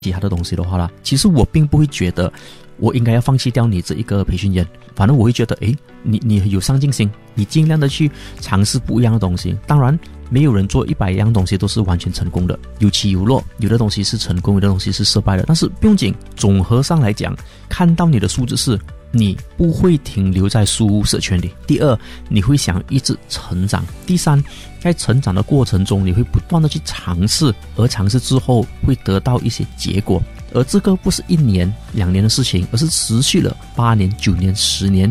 其他的东西的话啦，其实我并不会觉得我应该要放弃掉你这一个培训员，反正我会觉得，你有上进心，你尽量的去尝试不一样的东西。当然，没有人做100样东西都是完全成功的，有起有落，有的东西是成功，有的东西是失败的。但是不用紧，总和上来讲，看到你的数字是，你不会停留在舒适圈里。第二，你会想一直成长。第三，在成长的过程中，你会不断的去尝试，而尝试之后会得到一些结果。而这个不是1年2年的事情，而是持续了8年9年10年